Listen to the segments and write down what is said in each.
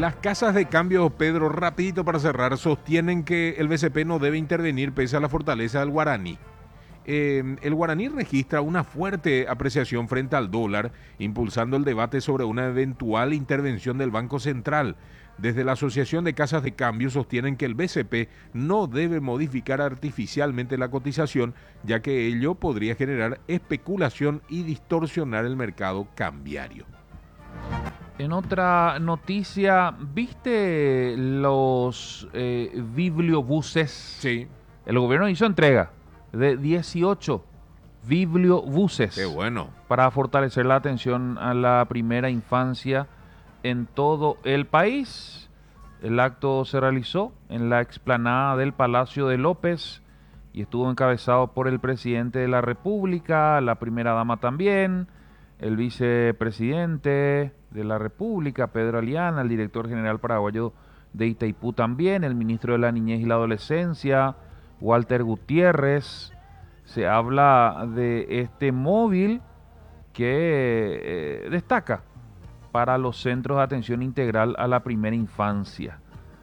Las casas de cambio, Pedro, rapidito para cerrar, sostienen que el BCP no debe intervenir pese a la fortaleza del guaraní. El guaraní registra una fuerte apreciación frente al dólar, impulsando el debate sobre una eventual intervención del Banco Central. Desde la Asociación de Casas de Cambio sostienen que el BCP no debe modificar artificialmente la cotización, ya que ello podría generar especulación y distorsionar el mercado cambiario. En otra noticia, ¿viste los bibliobuses? Sí. El gobierno hizo entrega de 18 bibliobuses. Qué bueno. Para fortalecer la atención a la primera infancia en todo el país. El acto se realizó en la explanada del Palacio de López y estuvo encabezado por el presidente de la República, la primera dama también, el vicepresidente de la República, Pedro Aliana, el director general paraguayo de Itaipú también, el ministro de la Niñez y la Adolescencia, Walter Gutiérrez. Se habla de este móvil que destaca para los centros de atención integral a la primera infancia.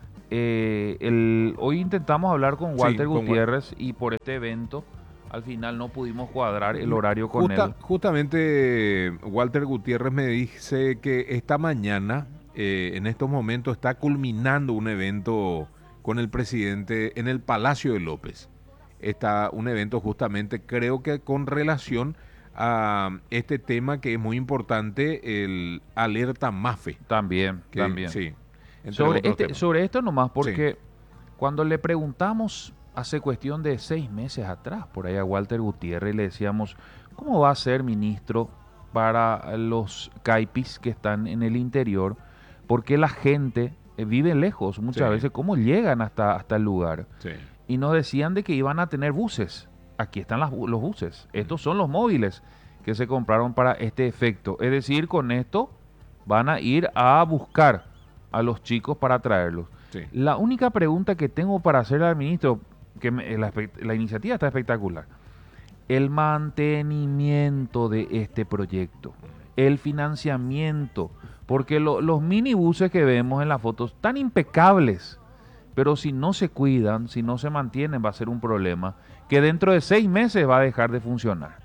Hoy intentamos hablar con Walter Gutiérrez y por este evento al final no pudimos cuadrar el horario con él. Justamente Walter Gutiérrez me dice que esta mañana, en estos momentos, está culminando un evento con el presidente en el Palacio de López. Está un evento justamente, creo que con relación a este tema que es muy importante, el alerta MAFE. También. Sí. Sobre esto nomás, porque sí, cuando le preguntamos hace cuestión de 6 meses atrás, por ahí a Walter Gutiérrez, le decíamos, ¿cómo va a ser ministro para los caipis que están en el interior? Porque la gente vive lejos muchas veces, ¿cómo llegan hasta el lugar? Sí. Y nos decían de que iban a tener buses. Aquí están los buses. Estos son los móviles que se compraron para este efecto. Es decir, con esto van a ir a buscar a los chicos para traerlos. Sí. La única pregunta que tengo para hacerle al ministro, que la iniciativa está espectacular, el mantenimiento de este proyecto, el financiamiento, porque los minibuses que vemos en las fotos tan impecables, pero si no se cuidan, si no se mantienen, va a ser un problema que dentro de 6 meses va a dejar de funcionar.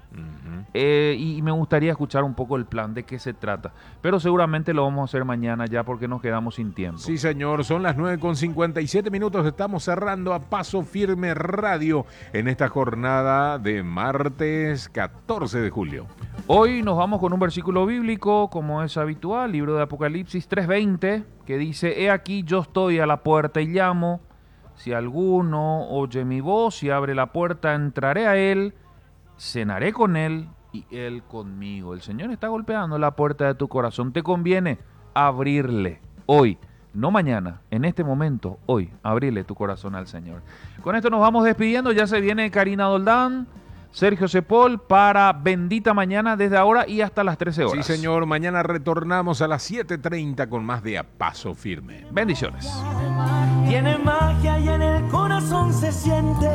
Y me gustaría escuchar un poco el plan, de qué se trata. Pero seguramente lo vamos a hacer mañana ya porque nos quedamos sin tiempo. Sí, señor, son las 9:57. Estamos cerrando a Paso Firme Radio en esta jornada de martes 14 de julio. Hoy nos vamos con un versículo bíblico, como es habitual, libro de Apocalipsis 3:20, que dice: He aquí yo estoy a la puerta y llamo. Si alguno oye mi voz y abre la puerta, entraré a él, cenaré con él y él conmigo. El Señor está golpeando la puerta de tu corazón. Te conviene abrirle hoy, no mañana, en este momento, hoy, abrirle tu corazón al Señor. Con esto nos vamos despidiendo. Ya se viene Karina Doldán, Sergio Cepol para Bendita Mañana desde ahora y hasta las 13 horas. Sí, señor. Mañana retornamos a las 7:30 con más de A Paso Firme. Bendiciones. Tiene magia y en el corazón se siente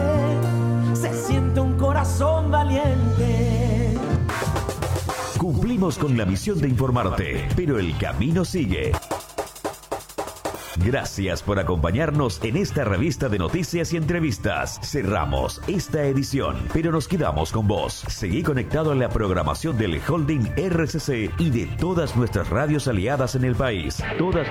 un corazón valiente. Cumplimos con la misión de informarte, pero el camino sigue. Gracias por acompañarnos en esta revista de noticias y entrevistas. Cerramos esta edición, pero nos quedamos con vos. Seguí conectado a la programación del Holding RCC y de todas nuestras radios aliadas en el país.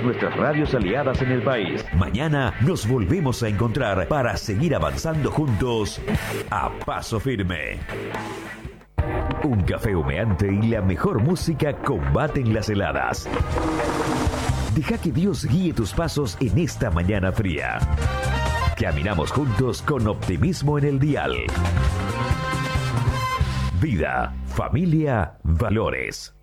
Mañana nos volvemos a encontrar para seguir avanzando juntos a Paso Firme. Un café humeante y la mejor música combaten las heladas. Deja que Dios guíe tus pasos en esta mañana fría. Caminamos juntos con optimismo en el dial. Vida, familia, valores.